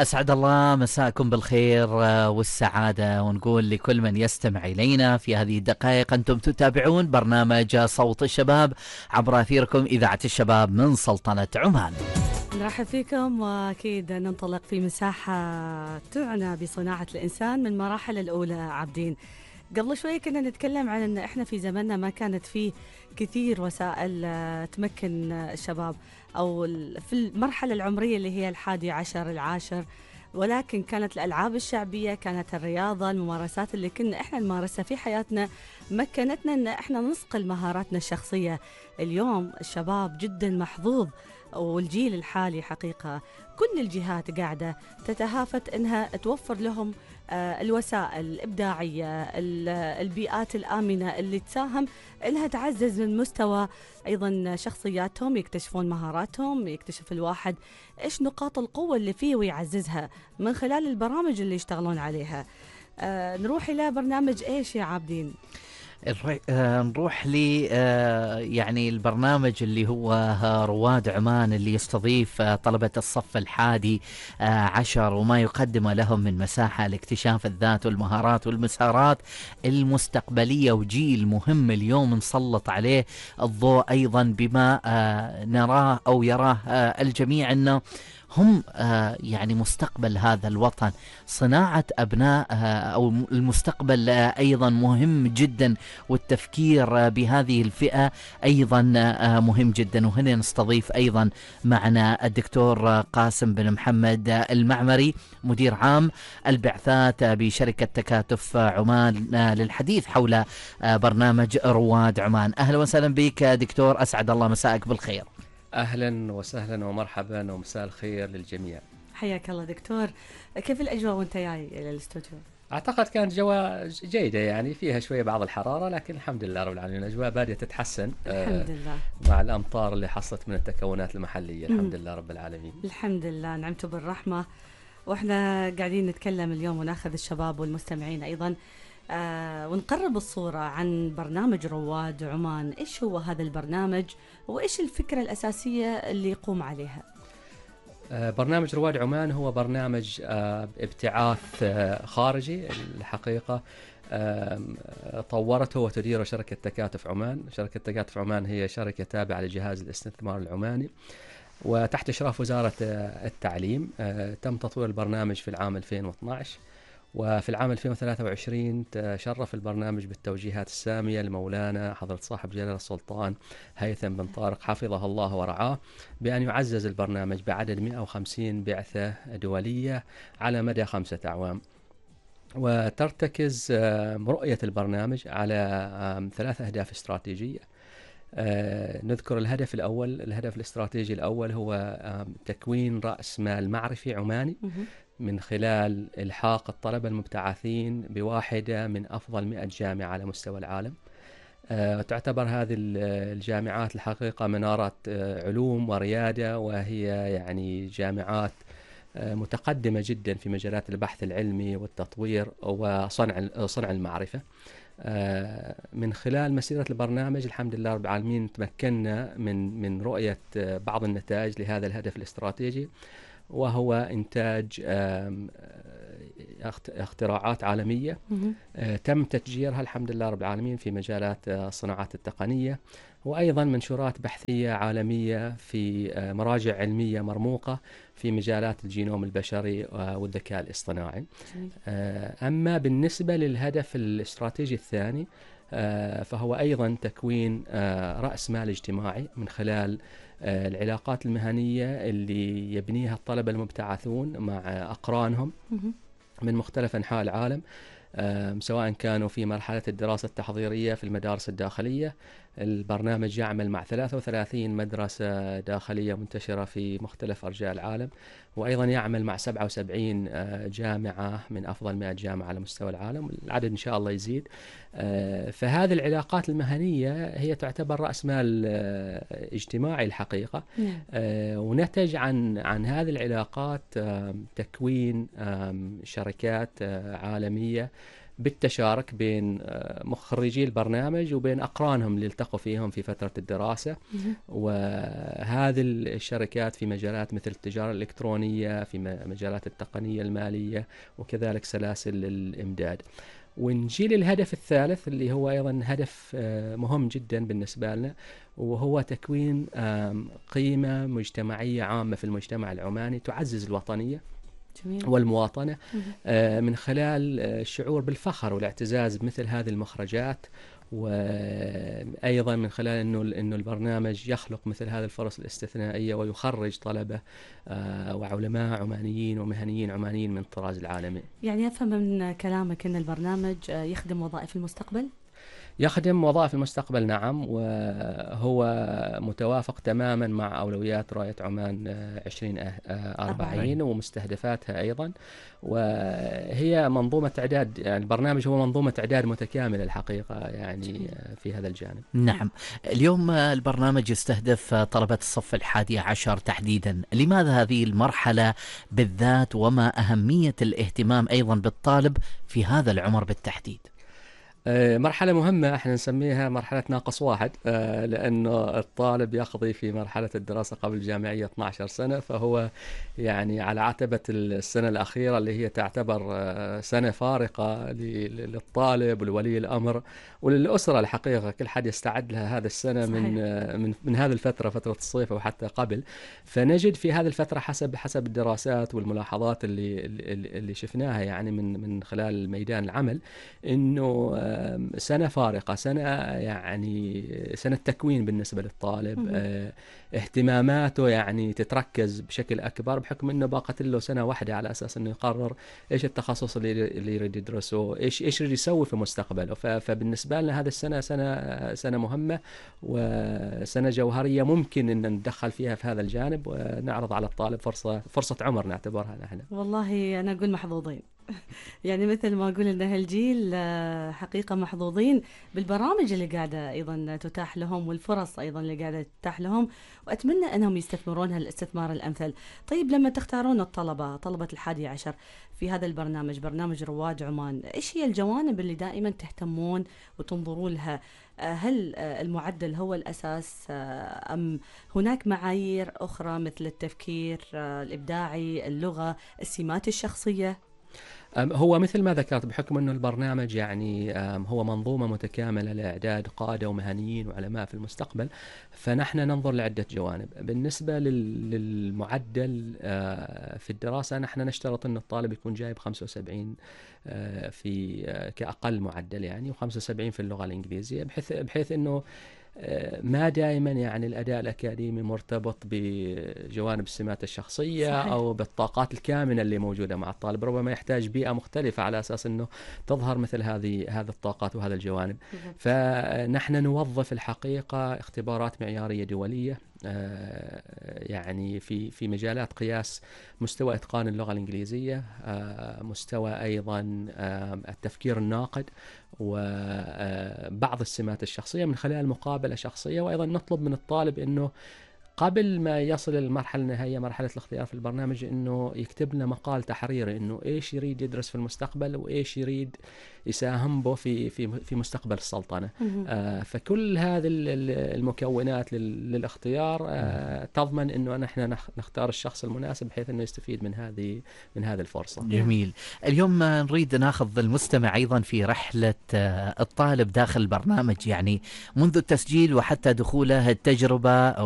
أسعد الله مساءكم بالخير والسعادة، ونقول لكل من يستمع إلينا في هذه الدقائق أنتم تتابعون برنامج صوت الشباب عبر أثيركم إذاعة الشباب من سلطنة عمان. نرحب فيكم، وأكيد ننطلق في مساحة تعنى بصناعة الإنسان من مراحل الأولى. عابدين، قبل شوي كنا نتكلم عن أن إحنا في زمننا ما كانت فيه كثير وسائل تمكن الشباب أو في المرحلة العمرية اللي هي 11 العاشر، ولكن كانت الألعاب الشعبية، كانت الرياضة، الممارسات اللي كنا إحنا نمارسها في حياتنا مكنتنا أن إحنا نصقل مهاراتنا الشخصية. اليوم الشباب جدا محظوظ، والجيل الحالي حقيقة كل الجهات قاعدة تتهافت أنها توفر لهم الوسائل الإبداعية، البيئات الآمنة اللي تساهم أنها تعزز من مستوى أيضا شخصياتهم، يكتشفون مهاراتهم، يكتشف الواحد إيش نقاط القوة اللي فيه ويعززها من خلال البرامج اللي يشتغلون عليها. نروح إلى برنامج إيش يا عابدين؟ نروح لي يعني البرنامج اللي هو رواد عمان، اللي يستضيف طلبة الصف الحادي عشر وما يقدم لهم من مساحة لاكتشاف الذات والمهارات والمسارات المستقبلية، وجيل مهم اليوم نسلط عليه الضوء أيضا بما نراه أو يراه الجميع أنه هم يعني مستقبل هذا الوطن. صناعة أبناء أو المستقبل أيضا مهم جدا، والتفكير بهذه الفئة أيضا مهم جدا. وهنا نستضيف أيضا معنا الدكتور قاسم بن محمد المعمري، مدير عام البعثات بشركة تكاتف عمان، للحديث حول برنامج رواد عمان. أهلا وسهلا بك دكتور، أسعد الله مساءك بالخير. أهلا وسهلا ومرحبا ومساء الخير للجميع. حياك الله دكتور، كيف الأجواء وانت جاي إلى الاستوديو؟ أعتقد كانت جواء جيدة، يعني فيها شوية بعض الحرارة، لكن الحمد لله رب العالمين الأجواء بادية تتحسن الحمد لله مع الأمطار اللي حصلت من التكونات المحلية. الحمد لله رب العالمين. الحمد لله، نعمته بالرحمة. وإحنا قاعدين نتكلم اليوم وناخذ الشباب والمستمعين أيضا ونقرب الصورة عن برنامج رواد عمان. إيش هو هذا البرنامج وإيش الفكرة الأساسية اللي يقوم عليها؟ برنامج رواد عمان هو برنامج ابتعاث خارجي الحقيقة، طورته وتديره شركة تكاتف عمان. شركة تكاتف عمان هي شركة تابعة لجهاز الاستثمار العماني وتحت إشراف وزارة التعليم. تم تطوير البرنامج في العام 2012، وفي العام 2023 تشرف البرنامج بالتوجيهات السامية لمولانا حضرة صاحب جلالة السلطان هيثم بن طارق حفظه الله ورعاه، بأن يعزز البرنامج بعدد 150 بعثة دولية على مدى 5 أعوام. وترتكز رؤية البرنامج على 3 أهداف استراتيجية. نذكر الهدف الأول. الهدف الاستراتيجي الأول هو تكوين رأس مال معرفي عماني من خلال إلحاق الطلبة المبتعثين بواحدة من أفضل 100 جامعة على مستوى العالم. تعتبر هذه الجامعات الحقيقة منارات علوم وريادة، وهي يعني جامعات متقدمة جدا في مجالات البحث العلمي والتطوير وصنع المعرفة. من خلال مسيرة البرنامج الحمد لله رب العالمين تمكنا من رؤية بعض النتائج لهذا الهدف الاستراتيجي، وهو إنتاج اختراعات عالمية تم تشجيرها الحمد لله رب العالمين في مجالات الصناعات التقنية، وأيضا منشورات بحثية عالمية في مراجع علمية مرموقة في مجالات الجينوم البشري والذكاء الاصطناعي. أما بالنسبة للهدف الاستراتيجي الثاني، فهو أيضا تكوين رأس مال اجتماعي من خلال العلاقات المهنية اللي يبنيها الطلبة المبتعثون مع أقرانهم من مختلف أنحاء العالم، سواء كانوا في مرحلة الدراسة التحضيرية في المدارس الداخلية. البرنامج يعمل مع 33 مدرسة داخلية منتشرة في مختلف أرجاء العالم، وأيضا يعمل مع 77 جامعة من أفضل 100 جامعة على مستوى العالم، العدد إن شاء الله يزيد. فهذه العلاقات المهنية هي تعتبر رأس مال اجتماعي الحقيقة. ونتج عن هذه العلاقات تكوين شركات عالمية بالتشارك بين مخرجي البرنامج وبين أقرانهم اللي التقوا فيهم في فترة الدراسة. وهذه الشركات في مجالات مثل التجارة الإلكترونية، في مجالات التقنية المالية، وكذلك سلاسل الإمداد. ونجي للهدف الثالث اللي هو أيضا هدف مهم جدا بالنسبة لنا، وهو تكوين قيمة مجتمعية عامة في المجتمع العماني تعزز الوطنية جميل. والمواطنة من خلال الشعور بالفخر والاعتزاز بمثل هذه المخرجات، وأيضا من خلال أنه البرنامج يخلق مثل هذه الفرص الاستثنائية ويخرج طلبة وعلماء عمانيين ومهنيين عمانيين من الطراز العالمي. يعني أفهم من كلامك أن البرنامج يخدم وظائف المستقبل؟ يخدم وظائف المستقبل، نعم، وهو متوافق تماما مع أولويات رؤية عمان 2040 ومستهدفاتها أيضا. وهي منظومة إعداد، يعني البرنامج هو منظومة إعداد متكاملة الحقيقة يعني في هذا الجانب. نعم. اليوم البرنامج يستهدف طلبة الصف 11 تحديدا. لماذا هذه المرحلة بالذات، وما أهمية الاهتمام أيضا بالطالب في هذا العمر بالتحديد؟ مرحلة مهمة احنا نسميها مرحلة ناقص واحد، لأنه الطالب يقضي في مرحلة الدراسة قبل الجامعية 12 سنة، فهو يعني على عتبة السنة الأخيرة اللي هي تعتبر سنة فارقة للطالب ولولي الأمر وللأسرة الحقيقة. كل حد يستعد لها هذا السنة من هذه الفترة، فترة الصيف وحتى قبل. فنجد في هذه الفترة حسب الدراسات والملاحظات اللي شفناها يعني من خلال ميدان العمل، إنه سنة فارقة، سنة يعني سنة تكوين بالنسبة للطالب. اهتماماته يعني تتركز بشكل أكبر بحكم أنه باقت له سنة واحدة على أساس أنه يقرر إيش التخصص اللي يريد يدرسه، إيش يريد يسوي في مستقبله. فبالنسبة لنا هذه السنة سنة مهمة وسنة جوهرية، ممكن أن ندخل فيها في هذا الجانب ونعرض على الطالب فرصة عمر نعتبرها نحن. والله أنا أقول محظوظين. يعني مثل ما أقول أن هالجيل حقيقة محظوظين بالبرامج اللي قاعدة أيضا تتاح لهم والفرص أيضا اللي قاعدة تتاح لهم، وأتمنى أنهم يستثمرونها الاستثمار الأمثل. طيب لما تختارون طلبة 11 في هذا البرنامج، برنامج رواد عمان، إيش هي الجوانب اللي دائما تهتمون وتنظرون لها؟ هل المعدل هو الأساس أم هناك معايير أخرى مثل التفكير الإبداعي، اللغة، السمات الشخصية؟ هو مثل ما ذكرت، بحكم أنه البرنامج يعني هو منظومة متكاملة لإعداد قادة ومهنيين وعلماء في المستقبل، فنحن ننظر لعدة جوانب. بالنسبة للمعدل في الدراسة، نحن نشترط أن الطالب يكون جايب 75 في كأقل معدل يعني، و75 في اللغة الإنجليزية، بحيث أنه ما دائما يعني الأداء الأكاديمي مرتبط بجوانب السمات الشخصية. صحيح. أو بالطاقات الكامنة اللي موجودة مع الطالب، ربما يحتاج بيئة مختلفة على أساس أنه تظهر مثل هذه الطاقات وهذا الجوانب. فنحن نوظف الحقيقة اختبارات معيارية دولية يعني في مجالات قياس مستوى إتقان اللغة الإنجليزية، مستوى أيضا التفكير الناقد، وبعض السمات الشخصية من خلال مقابلة شخصية. وأيضا نطلب من الطالب أنه قبل ما يصل المرحلة النهائية، مرحلة الاختيار في البرنامج، إنه يكتب لنا مقال تحريري إنه إيش يريد يدرس في المستقبل وإيش يريد يساهم به في مستقبل السلطنة. فكل هذه المكونات للاختيار تضمن إنه نحن نختار الشخص المناسب بحيث إنه يستفيد من هذه الفرصة. جميل. اليوم نريد ناخذ المستمع أيضا في رحلة الطالب داخل البرنامج، يعني منذ التسجيل وحتى دخوله التجربة